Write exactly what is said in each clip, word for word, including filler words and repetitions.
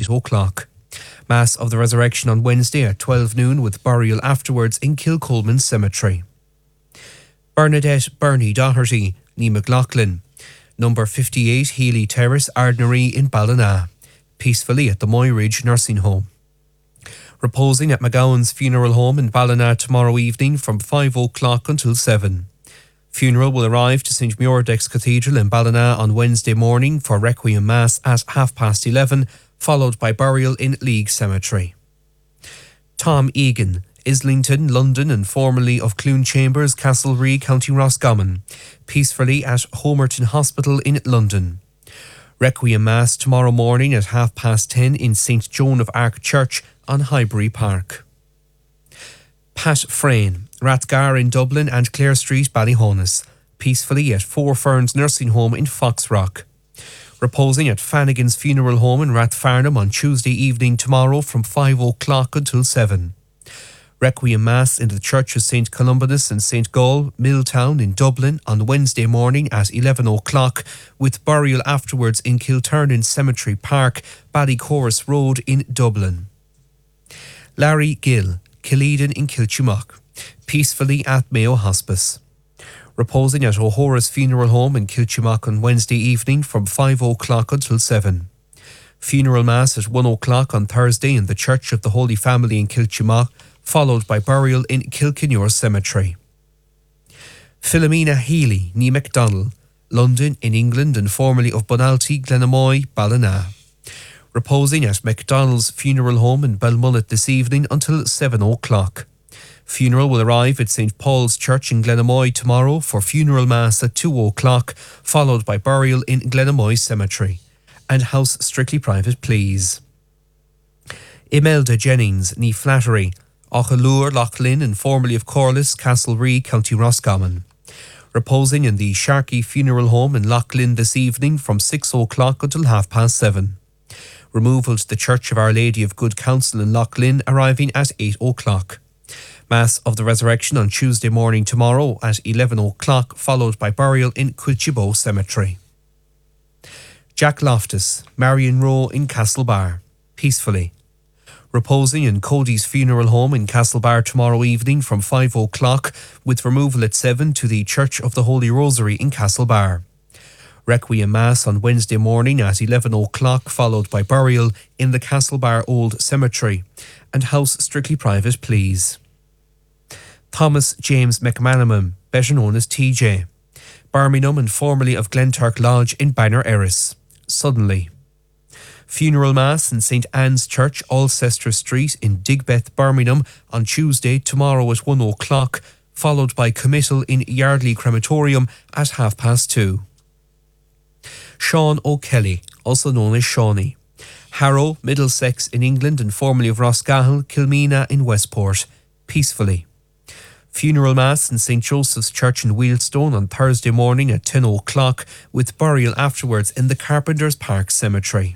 eight o'clock. Mass of the Resurrection on Wednesday at twelve noon with burial afterwards in Kilcolman Cemetery. Bernadette Bernie Doherty, ní McLaughlin, number fifty-eight Healy Terrace, Ardnaree in Ballina, peacefully at the Moyridge Nursing Home. Reposing at McGowan's Funeral Home in Ballina tomorrow evening from five o'clock until seven. Funeral will arrive to Saint Muirdex Cathedral in Ballina on Wednesday morning for Requiem Mass at half past eleven, followed by burial in League Cemetery. Tom Egan, Islington, London, and formerly of Clune Chambers, Castlereagh, County Roscommon, peacefully at Homerton Hospital in London. Requiem Mass tomorrow morning at half past ten in Saint Joan of Arc Church on Highbury Park. Pat Frayne, Rathgar in Dublin and Clare Street, Ballyhonus, peacefully at Four Ferns Nursing Home in Foxrock. Reposing at Fannigan's Funeral Home in Rathfarnham on Tuesday evening tomorrow from five o'clock until seven. Requiem Mass in the Church of Saint Columbanus and Saint Gall, Milltown in Dublin on Wednesday morning at eleven o'clock, with burial afterwards in Kilturnan Cemetery Park, Ballycorus Road in Dublin. Larry Gill, Killeeden in Kilchimock, peacefully at Mayo Hospice. Reposing at O'Horace Funeral Home in Kilchimock on Wednesday evening from five o'clock until seven. Funeral Mass at one o'clock on Thursday in the Church of the Holy Family in Kilchimock, followed by burial in Kilkenure Cemetery. Philomena Healy, ní MacDonald, London in England and formerly of Bonalty, Glenamoy, Ballina. Reposing at MacDonald's Funeral Home in Belmullet this evening until seven o'clock. Funeral will arrive at Saint Paul's Church in Glenamoy tomorrow for funeral mass at two o'clock, followed by burial in Glenamoy Cemetery. And house strictly private, please. Imelda Jennings, ní Flattery, Auchalure, Loughlin and formerly of Corliss, Castlereagh, County Roscommon. Reposing in the Sharkey Funeral Home in Loughlin this evening from six o'clock until half past seven. Removal to the Church of Our Lady of Good Counsel in Loughlin arriving at eight o'clock. Mass of the Resurrection on Tuesday morning tomorrow at eleven o'clock, followed by burial in Quilchibo Cemetery. Jack Loftus, Marion Row in Castlebar, peacefully. Reposing in Cody's Funeral Home in Castlebar tomorrow evening from five o'clock, with removal at seven to the Church of the Holy Rosary in Castlebar. Requiem Mass on Wednesday morning at eleven o'clock, followed by burial in the Castlebar Old Cemetery. And house strictly private, please. Thomas James McManaman, better known as T J, Birmingham and formerly of Glenturk Lodge in Banner Erris, suddenly. Funeral Mass in Saint Anne's Church, Alcester Street in Digbeth, Birmingham on Tuesday tomorrow at one o'clock, followed by committal in Yardley Crematorium at half past two. Sean O'Kelly, also known as Shawnee, Harrow, Middlesex in England and formerly of Roscahill, Kilmena in Westport, peacefully. Funeral Mass in Saint Joseph's Church in Wheelstone on Thursday morning at ten o'clock, with burial afterwards in the Carpenter's Park Cemetery.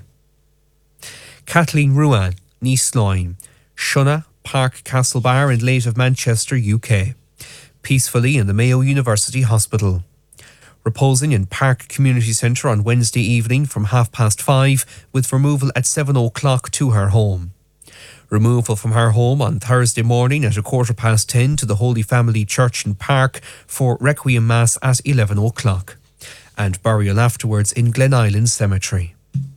Kathleen Ruan, ní Sloyne, Shunna, Park Castlebar in Late of Manchester, U K, peacefully in the Mayo University Hospital. Reposing in Park Community Centre on Wednesday evening from half past five, with removal at seven o'clock to her home. Removal from her home on Thursday morning at a quarter past ten to the Holy Family Church in Park for Requiem Mass at eleven o'clock. And burial afterwards in Glen Island Cemetery.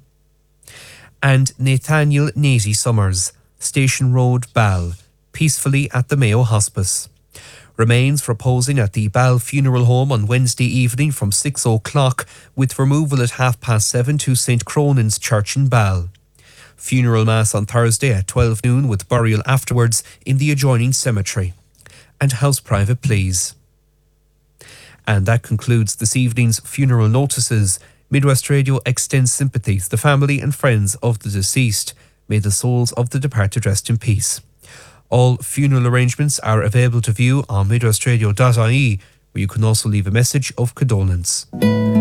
And Nathaniel Naty Summers, Station Road, Ball, peacefully at the Mayo Hospice. Remains reposing at the Ball Funeral Home on Wednesday evening from six o'clock, with removal at half past seven to Saint Cronan's Church in Ball. Funeral Mass on Thursday at twelve noon with burial afterwards in the adjoining cemetery. And house private, please. And that concludes this evening's funeral notices. Midwest Radio extends sympathy to the family and friends of the deceased. May the souls of the departed rest in peace. All funeral arrangements are available to view on midwestradio dot I E, where you can also leave a message of condolence.